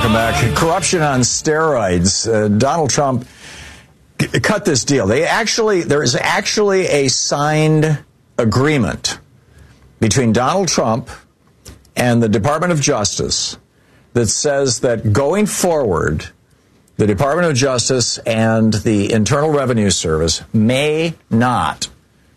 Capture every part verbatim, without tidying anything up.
welcome back. Corruption on steroids. Uh, Donald Trump c- cut this deal. They actually, there is actually a signed agreement between Donald Trump and the Department of Justice that says that going forward, the Department of Justice and the Internal Revenue Service may not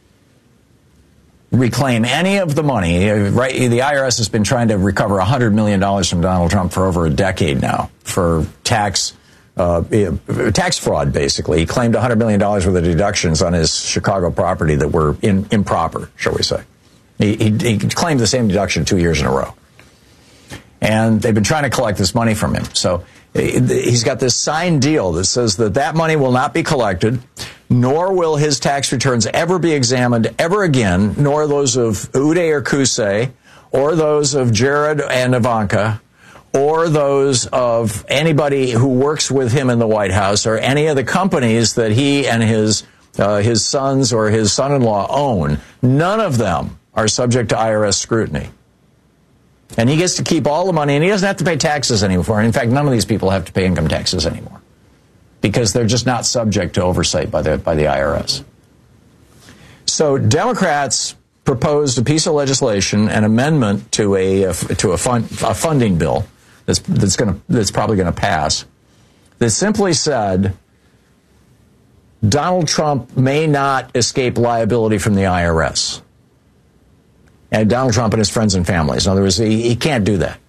reclaim any of the money. Right, the I R S has been trying to recover one hundred million dollars from Donald Trump for over a decade now for tax uh, tax fraud, basically. He claimed one hundred million dollars worth of deductions on his Chicago property that were in, improper, shall we say. He, he, he claimed the same deduction two years in a row. And they've been trying to collect this money from him. So he's got this signed deal that says that that money will not be collected, nor will his tax returns ever be examined ever again, nor those of Uday or Qusay, or those of Jared and Ivanka, or those of anybody who works with him in the White House, or any of the companies that he and his uh, his sons or his son-in-law own. None of them are subject to I R S scrutiny. And he gets to keep all the money, and he doesn't have to pay taxes anymore. In fact, none of these people have to pay income taxes anymore because they're just not subject to oversight by the by the I R S. So Democrats proposed a piece of legislation, an amendment to a to a, fund, a funding bill that's that's going to that's probably going to pass, that simply said Donald Trump may not escape liability from the I R S. And Donald Trump and his friends and families. In other words, he, he can't do that.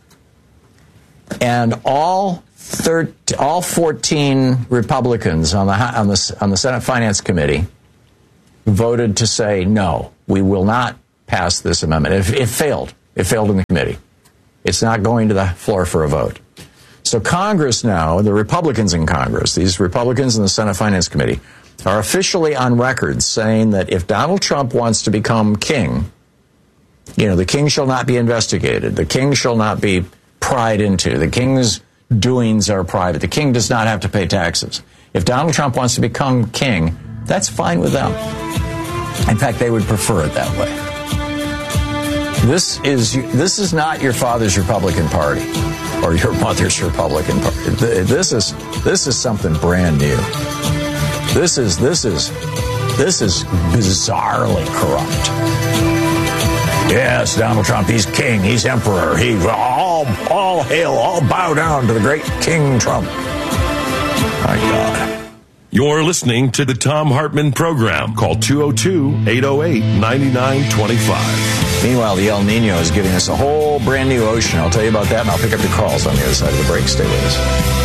And all thirteen, all fourteen Republicans on the on the on the Senate Finance Committee voted to say no, we will not pass this amendment. It, it failed. It failed in the committee. It's not going to the floor for a vote. So Congress now, the Republicans in Congress, these Republicans in the Senate Finance Committee, are officially on record saying that if Donald Trump wants to become king, you know, the king shall not be investigated. The king shall not be pried into. The king's doings are private. The king does not have to pay taxes. If Donald Trump wants to become king, that's fine with them. In fact, they would prefer it that way. This is this is not your father's Republican Party or your mother's Republican Party. This is this is something brand new. This is this is this is bizarrely corrupt. Yes, Donald Trump, he's king, he's emperor, he all, all hail, all bow down to the great King Trump. My God. You're listening to the Thom Hartmann Program. Call two oh two, eight oh eight, nine nine two five. Meanwhile, the El Nino is giving us a whole brand new ocean. I'll tell you about that, and I'll pick up your calls on the other side of the break. Stay with us.